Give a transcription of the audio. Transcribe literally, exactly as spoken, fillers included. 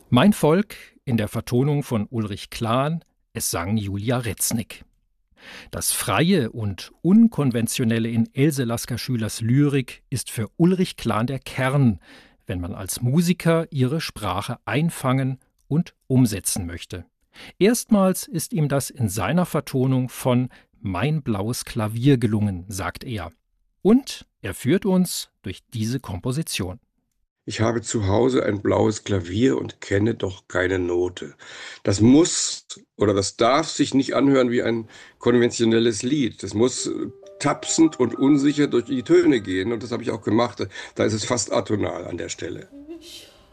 Mein Volk in der Vertonung von Ulrich Klahn, es sang Julia Reznik. Das Freie und Unkonventionelle in Else Lasker-Schülers Lyrik ist für Ulrich Klahn der Kern, wenn man als Musiker ihre Sprache einfangen und umsetzen möchte. Erstmals ist ihm das in seiner Vertonung von Mein blaues Klavier gelungen, sagt er. Und er führt uns durch diese Komposition. Ich habe zu Hause ein blaues Klavier und kenne doch keine Note. Das muss oder das darf sich nicht anhören wie ein konventionelles Lied. Das muss äh, tapsend und unsicher durch die Töne gehen und das habe ich auch gemacht. Da ist es fast atonal an der Stelle.